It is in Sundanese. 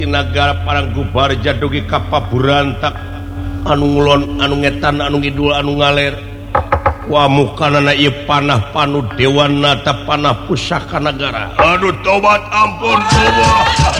negara parang gubar jadogi kapaburantak anu ngulon anu ngetan anu ngidul anu ngaler wa mukanana ieu panah panu dewana ta panah pusaka negara aduh tobat ampun tobat